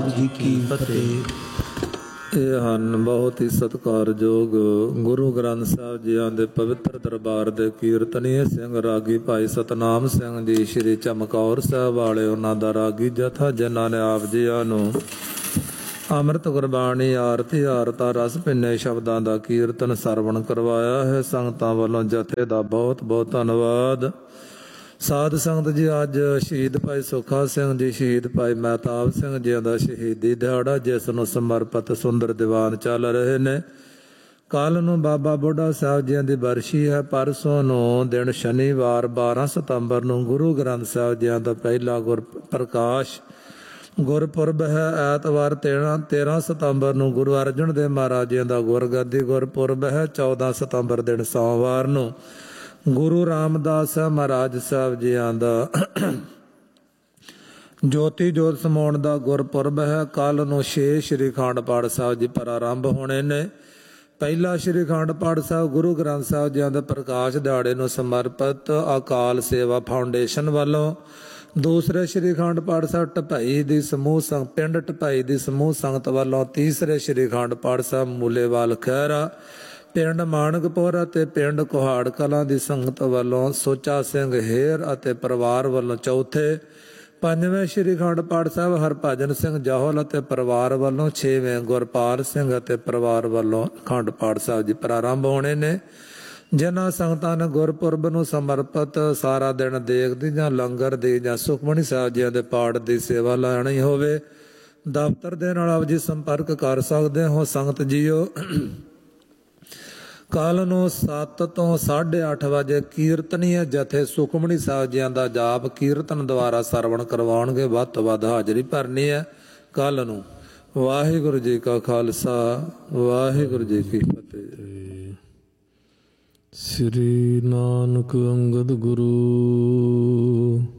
ਵਾਹਿਗੁਰੂ ਜੀ ਕੀ ਫਤਿਹ। ਇਹ ਹਨ ਬਹੁਤ ਹੀ ਸਤਿਕਾਰਯੋਗ ਗੁਰੂ ਗ੍ਰੰਥ ਸਾਹਿਬ ਜੀਆਂ ਦੇ ਪਵਿੱਤਰ ਦਰਬਾਰ ਦੇ ਕੀਰਤਨੀਏ ਸਿੰਘ ਰਾਗੀ ਭਾਈ ਸਤਨਾਮ ਸਿੰਘ ਜੀ ਸ਼੍ਰੀ ਚਮਕੌਰ ਸਾਹਿਬ ਵਾਲੇ, ਉਹਨਾਂ ਦਾ ਰਾਗੀ ਜਥਾ ਜਿਨ੍ਹਾਂ ਨੇ ਆਪ ਜੀਆਂ ਨੂੰ ਅੰਮ੍ਰਿਤ ਗੁਰਬਾਣੀ ਆਰਤੀ ਆਰਤਾ ਰਸ ਭਿੰਨੇ ਸ਼ਬਦਾਂ ਦਾ ਕੀਰਤਨ ਸਰਵਣ ਕਰਵਾਇਆ ਹੈ। ਸੰਗਤਾਂ ਵੱਲੋਂ ਜਥੇ ਦਾ ਬਹੁਤ ਬਹੁਤ ਧੰਨਵਾਦ। ਸਾਧ ਸੰਗਤ ਜੀ, ਅੱਜ ਸ਼ਹੀਦ ਭਾਈ ਸੁੱਖਾ ਸਿੰਘ ਜੀ, ਸ਼ਹੀਦ ਭਾਈ ਮਹਿਤਾਬ ਸਿੰਘ ਜੀ ਦਾ ਸ਼ਹੀਦੀ ਦਿਹਾੜਾ, ਜਿਸ ਨੂੰ ਸਮਰਪਿਤ ਸੁੰਦਰ ਦੀਵਾਨ ਚੱਲ ਰਹੇ ਨੇ। ਕੱਲ੍ਹ ਨੂੰ ਬਾਬਾ ਬੁੱਢਾ ਸਾਹਿਬ ਜੀ ਦੀ ਬਰਸ਼ੀ ਹੈ। ਪਰਸੋਂ ਨੂੰ ਦਿਨ ਸ਼ਨੀਵਾਰ 12 ਸਤੰਬਰ ਨੂੰ ਗੁਰੂ ਗ੍ਰੰਥ ਸਾਹਿਬ ਜੀ ਦਾ ਪਹਿਲਾ ਪ੍ਰਕਾਸ਼ ਗੁਰਪੁਰਬ ਹੈ। ਐਤਵਾਰ 13 ਸਤੰਬਰ ਨੂੰ ਗੁਰੂ ਅਰਜਨ ਦੇਵ ਮਹਾਰਾਜ ਜੀ ਦਾ ਗੁਰਗੱਦੀ ਗੁਰਪੁਰਬ ਹੈ। 14 ਸਤੰਬਰ ਦਿਨ ਸੋਮਵਾਰ ਨੂੰ ਗੁਰੂ ਰਾਮਦਾਸ ਮਹਾਰਾਜ ਸਾਹਿਬ ਜੀਆਂ ਦਾ ਜੋਤੀ ਜੋਤ ਸਮਾਉਣ ਦਾ ਗੁਰਪੁਰਬ ਹੈ। ਕੱਲ੍ਹ ਨੂੰ 6 ਸ਼੍ਰੀ ਅਖੰਡ ਪਾਠ ਸਾਹਿਬ ਜੀ ਪ੍ਰਾਰੰਭ ਹੋਣੇ ਨੇ। ਪਹਿਲਾ ਸ਼੍ਰੀ ਅਖੰਡ ਪਾਠ ਸਾਹਿਬ ਗੁਰੂ ਗ੍ਰੰਥ ਸਾਹਿਬ ਜੀਆਂ ਦੇ ਪ੍ਰਕਾਸ਼ ਦਿਹਾੜੇ ਨੂੰ ਸਮਰਪਿਤ ਅਕਾਲ ਸੇਵਾ ਫਾਊਂਡੇਸ਼ਨ ਵੱਲੋਂ। ਦੂਸਰੇ ਸ਼੍ਰੀ ਅਖੰਡ ਪਾਠ ਸਾਹਿਬ ਢਪਾਈ ਦੀ ਸਮੂਹ ਪਿੰਡ ਢਪਾਈ ਦੀ ਸਮੂਹ ਸੰਗਤ ਵੱਲੋਂ। ਤੀਸਰੇ ਸ਼੍ਰੀ ਅਖੰਡ ਪਾਠ ਸਾਹਿਬ ਮੂਲੇਵਾਲ ਖਹਿਰਾ, ਪਿੰਡ ਮਾਨਕਪੁਰ ਅਤੇ ਪਿੰਡ ਕੁਹਾੜ ਕਲਾਂ ਦੀ ਸੰਗਤ ਵੱਲੋਂ। ਸੁੱਚਾ ਸਿੰਘ ਹੇਰ ਅਤੇ ਪਰਿਵਾਰ ਵੱਲੋਂ ਚੌਥੇ। ਪੰਜਵੇਂ ਸ਼੍ਰੀ ਅਖੰਡ ਪਾਠ ਸਾਹਿਬ ਹਰਭਜਨ ਸਿੰਘ ਜਾਹਲ ਅਤੇ ਪਰਿਵਾਰ ਵੱਲੋਂ। ਛੇਵੇਂ ਗੁਰਪਾਲ ਸਿੰਘ ਅਤੇ ਪਰਿਵਾਰ ਵੱਲੋਂ ਅਖੰਡ ਪਾਠ ਸਾਹਿਬ ਜੀ ਪ੍ਰਾਰੰਭ ਹੋਣੇ ਨੇ। ਜਿਨ੍ਹਾਂ ਸੰਗਤਾਂ ਨੇ ਗੁਰਪੁਰਬ ਨੂੰ ਸਮਰਪਿਤ ਸਾਰਾ ਦਿਨ ਦੇਗ ਦੀ ਜਾਂ ਲੰਗਰ ਦੀ ਜਾਂ ਸੁਖਮਨੀ ਸਾਹਿਬ ਜੀ ਦੇ ਪਾਠ ਦੀ ਸੇਵਾ ਲੈਣੀ ਹੋਵੇ, ਦਫ਼ਤਰ ਦੇ ਨਾਲ ਆਪ ਜੀ ਸੰਪਰਕ ਕਰ ਸਕਦੇ ਹੋ। ਸੰਗਤ ਜੀਓ, ਕੱਲ੍ਹ ਨੂੰ 7 ਤੋਂ 8:30 ਵਜੇ ਕੀਰਤਨੀਏ ਜਥੇ ਸੁਖਮਨੀ ਸਾਹਿਬ ਜੀਆਂ ਦਾ ਜਾਪ ਕੀਰਤਨ ਦੁਆਰਾ ਸਰਵਣ ਕਰਵਾਉਣਗੇ। ਵੱਧ ਤੋਂ ਵੱਧ ਹਾਜ਼ਰੀ ਭਰਨੀ ਹੈ ਕੱਲ੍ਹ ਨੂੰ। ਵਾਹਿਗੁਰੂ ਜੀ ਕਾ ਖਾਲਸਾ, ਵਾਹਿਗੁਰੂ ਜੀ ਕੀ ਫਤਿਹ। ਸ੍ਰੀ ਨਾਨਕ ਅੰਗਦ ਗੁਰੂ